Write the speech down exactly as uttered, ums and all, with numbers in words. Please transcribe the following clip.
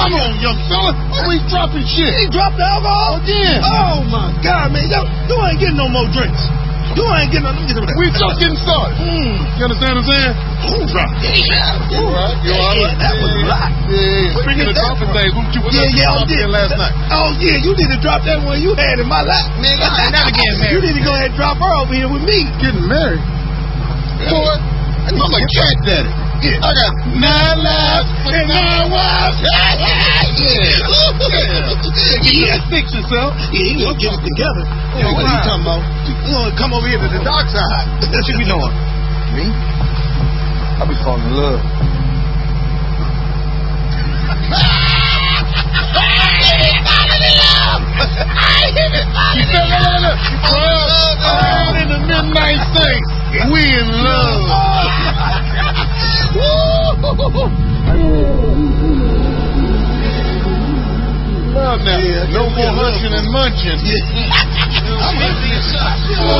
Come on, young fella. Always dropping shit. He dropped the alcohol? Yeah. Oh, my God, man. Yo, you ain't getting no more drinks. You ain't getting no... Let me get some of that. We just getting started. Mm. You understand what I'm saying? Ooh, drop. Yeah, You all right? You all right? Yeah, that was a lot. Yeah. Speaking of dropping things, what you was yeah, yeah, I did. last night? Oh, yeah, you need to drop that one you had in my lap, nigga. I ain't never getting married. You need to go ahead and drop her over here with me. Getting married? Boy, I'm a cat daddy. Yeah. I got nine lives and nine wives. Yeah. Yeah. Fix yourself. Yeah, you gonna get it together. Yeah, what are you talking about? You gonna come over here to the dark side. What you be doing? Me? I be falling in love. Down in the midnight saints, we in love. Love now. Yeah, no more hunching and munching. Yeah. I'm gonna be a shot.